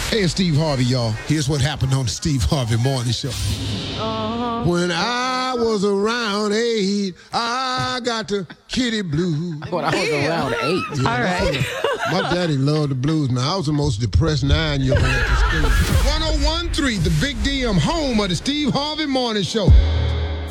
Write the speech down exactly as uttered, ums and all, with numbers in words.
Hey, it's Steve Harvey, y'all. Here's what happened on the Steve Harvey Morning Show. Uh-huh. When I was around eight, I got the kitty blues. When I was around eight. Yeah, All right. My daddy loved the blues. Now, I was the most depressed nine-year-old at the school. one oh one point three, the Big D M, home of the Steve Harvey Morning Show.